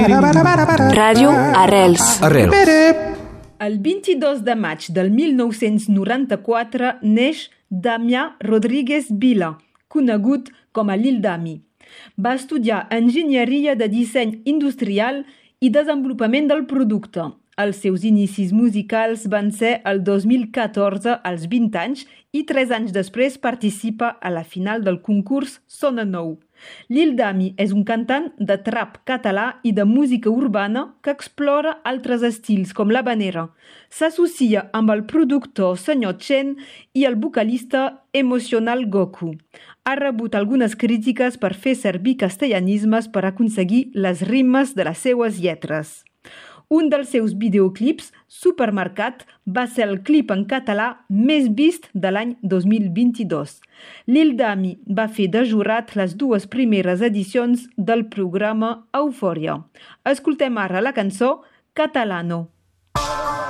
Ràdio Arrels. El 22 de maig del 1994 neix Damià Rodríguez Vila, conegut com a Lil Dami. Va estudiar enginyeria de disseny industrial i desenvolupament del producte. Els seus inicis musicals van ser el 2014 als 20 anys i 3 anys després participa a la final del concurs Sona Nou. Lil Dami és un cantant de trap català i de música urbana que explora altres estils com l'habanera. S'associa amb el productor Senyor Chen i el vocalista Emocional Goku. Ha rebut algunes crítiques per fer servir castellanismes per aconseguir les rimes de les seues lletres. Un dels seus videoclips, Supermercat, va ser el clip en català més vist de l'any 2022. Lil Dami va fer de jurat les 2 primeres edicions del programa Eufòria. Escoltem ara la cançó Catalano.